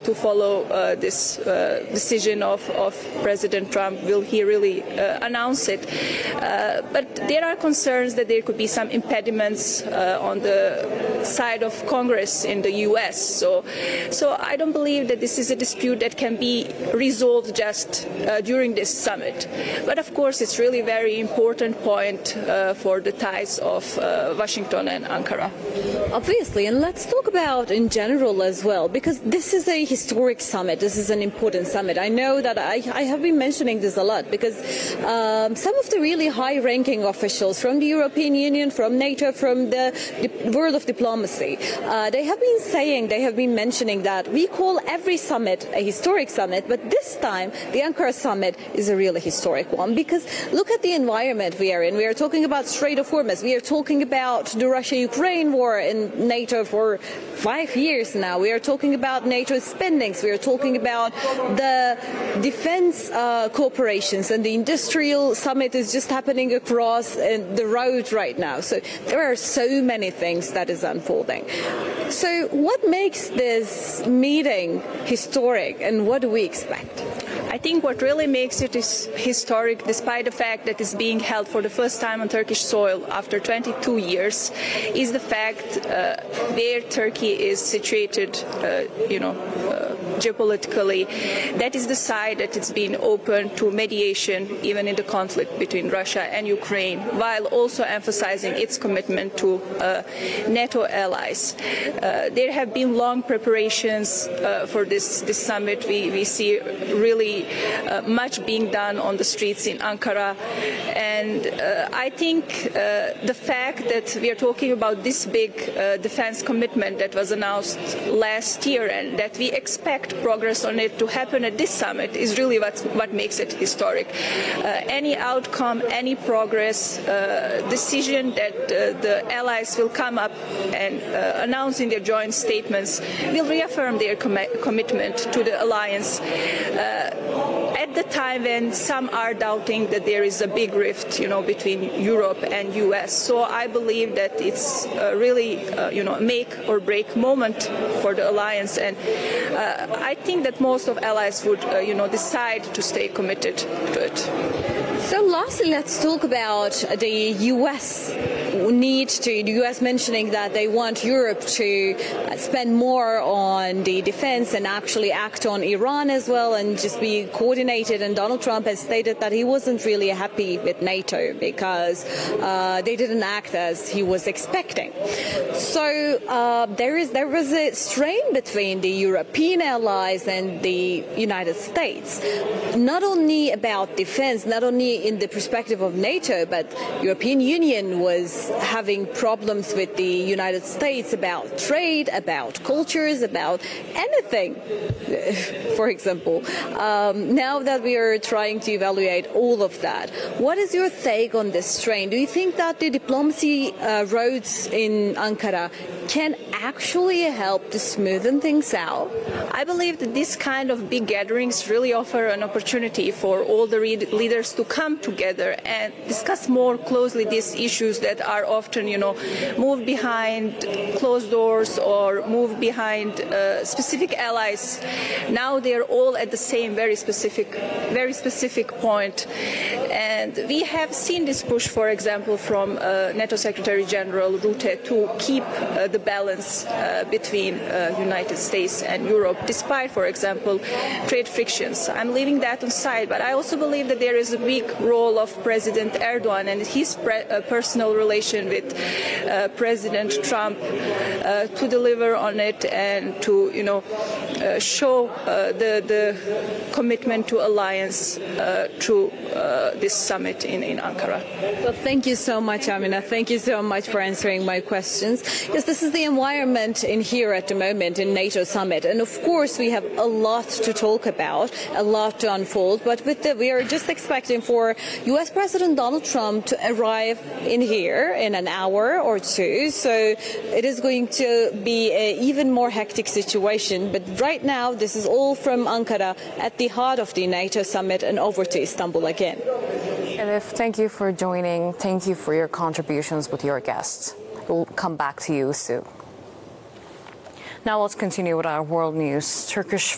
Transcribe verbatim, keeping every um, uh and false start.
to follow uh, this uh, decision of, of President Trump. Will he really uh, announce it? Uh, but there are concerns that there could be some impediments uh, on the side of Congress in the U S. So, so I don't believe that this is a dispute that can be resolved just uh, during this summit. But of course, it's really a very important point uh, for the ties of uh, Washington and Ankara. Obviously, and let's talk about in general as well, because this is a historic summit. This is an important summit. I know that I, I have been mentioning this a lot because um, some of the really high-ranking officials from the European Union, from NATO, from the, the world of diplomacy, uh, they have been saying, they have been mentioning that we call every summit a historic summit, but this time the Ankara summit is a really historic one because look at the environment we are in. We are talking about Strait of Hormuz. We are talking about the Russia-Ukraine war in NATO for five years now. We are talking about NATO's spendings. We are talking about the defense uh, corporations, and the industrial summit is just happening across uh, the road right now. So there are so many things that is unfolding. So what makes this meeting historic, and what do we expect? I think what really makes it is historic, despite the fact that it's being held for the first time on Turkish soil after twenty-two years, is the fact uh, where Turkey is situated, uh, you know, uh, geopolitically. That is the side that it's been open to mediation, even in the conflict between Russia and Ukraine, while also emphasizing its commitment to uh, NATO allies. Uh, there have been long preparations uh, for this, this summit. We, we see really Uh, much being done on the streets in Ankara, and uh, I think uh, the fact that we are talking about this big uh, defense commitment that was announced last year and that we expect progress on it to happen at this summit is really what, what makes it historic. Uh, any outcome, any progress, uh, decision that uh, the allies will come up and uh, announce in their joint statements will reaffirm their com commitment to the alliance. Uh, At the time when some are doubting that there is a big rift, you know, between Europe and U S, so I believe that it's uh, really, uh, you know, a make or break moment for the alliance, and uh, I think that most of allies would, uh, you know, decide to stay committed to it. So lastly, let's talk about the U S need to, the U S mentioning that they want Europe to spend more on the defense and actually act on Iran as well and just be coordinated. And Donald Trump has stated that he wasn't really happy with NATO because uh, they didn't act as he was expecting. So uh, there is there was a strain between the European allies and the United States, not only about defense, not only in the perspective of NATO, but European Union was having problems with the United States about trade, about cultures, about anything, for example. Um, now that we are trying to evaluate all of that, what is your take on this strain? Do you think that the diplomacy uh, roads in Ankara can actually help to smoothen things out? I believe that this kind of big gatherings really offer an opportunity for all the leaders to come together and discuss more closely these issues that are often, you know, moved behind closed doors or moved behind uh, specific allies. Now they're all at the same very specific, very specific point. And we have seen this push, for example, from uh, NATO Secretary General Rutte to keep uh, the balance uh, between uh, United States and Europe, despite, for example, trade frictions. I'm leaving that aside, but I also believe that there is a big role of President Erdogan and his pre uh, personal relation with uh, President Trump uh, to deliver on it and to, you know, uh, show uh, the, the commitment to alliance uh, through uh, this summit in, in Ankara. Well, thank you so much, Amina. Thank you so much for answering my questions. Yes, this is the environment in here at the moment in NATO summit. And of course, we have a lot to talk about, a lot to unfold. But with the, we are just expecting for U S President Donald Trump to arrive in here in an hour or two. So it is going to be an even more hectic situation. But right now, this is all from Ankara at the heart of the NATO summit and over to Istanbul again. Elif, thank you for joining. Thank you for your contributions with your guests. We'll come back to you soon. Now let's continue with our world news. Turkish